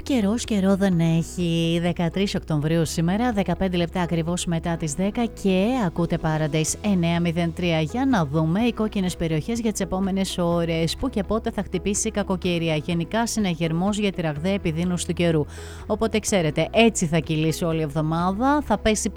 Καιρό δεν έχει. 13 Οκτωβρίου σήμερα, 15 λεπτά ακριβώς μετά τις 10 και ακούτε Paradise 903. Για να δούμε οι κόκκινες περιοχές για τις επόμενες ώρες. Πού και πότε θα χτυπήσει η κακοκαιρία. Γενικά συναγερμός για τη ραγδαία επιδείνωση του καιρού. Οπότε ξέρετε, έτσι θα κυλήσει όλη η εβδομάδα. Θα πέσει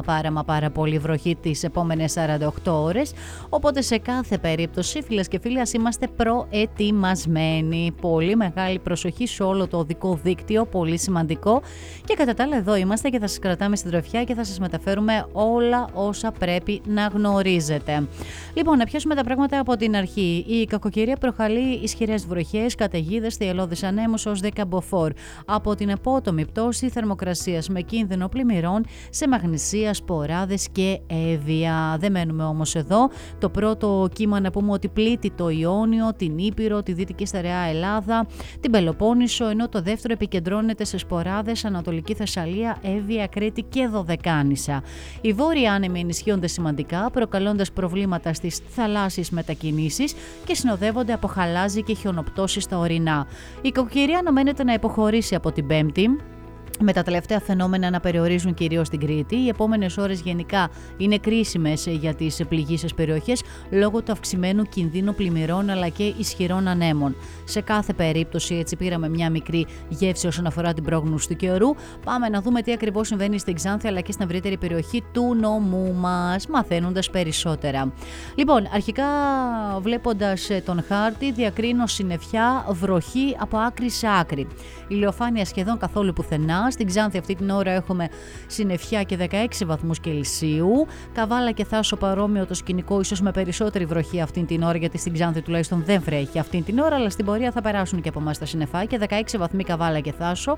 πάρα πολύ βροχή τις επόμενες 48 ώρες. Οπότε σε κάθε περίπτωση, φίλες και φίλοι, ας είμαστε προετοιμασμένοι. Πολύ μεγάλη προσοχή σε όλο το οδικό δίκτυο, πολύ σημαντικό. Και κατά τα άλλα, εδώ είμαστε και θα σας κρατάμε στην τροφιά και θα σας μεταφέρουμε όλα όσα πρέπει να γνωρίζετε. Λοιπόν, να πιάσουμε τα πράγματα από την αρχή. Η κακοκαιρία προκαλεί ισχυρές βροχές, καταιγίδες, θυελλώδεις ανέμους ως 10 μποφόρ. Από την απότομη πτώση θερμοκρασίας με κίνδυνο πλημμυρών σε Μαγνησία, Σποράδες και Εύβοια. Δεν μένουμε όμως εδώ. Το πρώτο κύμα να πούμε ότι πλήττει το Ιόνιο, την Ήπειρο, τη Δυτική Στερεά Ελλάδα, την Πελοπόννησο, ενώ το δεύτερο επικεντρώνεται σε Σποράδες, Ανατολική Θεσσαλία, Εύβοια, Κρήτη και Δωδεκάνησα. Οι βόρειοι άνεμοι ενισχύονται σημαντικά, προκαλώντας προβλήματα στις θαλάσσιες μετακινήσεις και συνοδεύονται από χαλάζι και χιονοπτώσεις στα ορεινά. Η κακοκαιρία αναμένεται να υποχωρήσει από την Πέμπτη, με τα τελευταία φαινόμενα να περιορίζουν κυρίως την Κρήτη. Οι επόμενες ώρες γενικά είναι κρίσιμες για τις πληγείσες περιοχές λόγω του αυξημένου κινδύνου πλημμυρών αλλά και ισχυρών ανέμων. Σε κάθε περίπτωση, έτσι πήραμε μια μικρή γεύση όσον αφορά την πρόγνωση του καιρού. Πάμε να δούμε τι ακριβώς συμβαίνει στην Ξάνθη αλλά και στην ευρύτερη περιοχή του νομού μας, μαθαίνοντας περισσότερα. Λοιπόν, αρχικά βλέποντας τον χάρτη, διακρίνω συννεφιά, βροχή από άκρη σε άκρη. Ηλιοφάνεια σχεδόν καθόλου πουθενά. Στην Ξάνθη αυτή την ώρα έχουμε συννεφιά και 16 βαθμούς Κελσίου. Καβάλα και Θάσο παρόμοιο το σκηνικό, ίσως με περισσότερη βροχή αυτή την ώρα, γιατί στην Ξάνθη τουλάχιστον δεν βρέχει αυτή την ώρα, αλλά στην πορεία θα περάσουν και από εμάς τα συννεφάκια. 16 βαθμοί Καβάλα και Θάσο,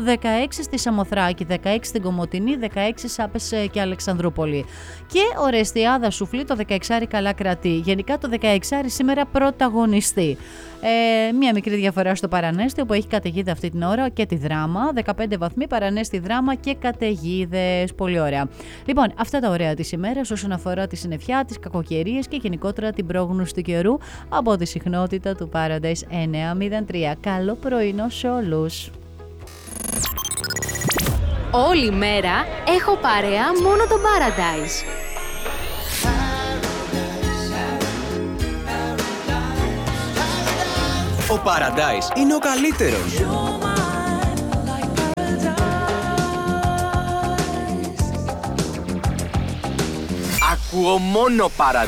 16 στη Σαμοθράκη, 16 στην Κομοτηνή, 16 Σάπες και Αλεξανδρούπολη. Και Ορεστιάδα Σουφλή, το 16 καλά κρατεί. Γενικά το 16 σήμερα πρωταγωνιστεί. Μία μικρή διαφορά στο Παρανέστη, όπου έχει καταιγίδα αυτή την ώρα, και τη Δράμα. 15 βαθμοί Παρανέστη, Δράμα και καταιγίδες. Πολύ ωραία. Λοιπόν, αυτά τα ωραία της ημέρας όσον αφορά τη συννεφιά, τις κακοκαιρίες και γενικότερα την πρόγνωση του καιρού από τη συχνότητα του Paradise 903. Καλό πρωινό σε όλους. Όλη μέρα έχω παρέα μόνο το Paradise. Ο Paradise είναι ο καλύτερος. Ακούω μόνο Paradise.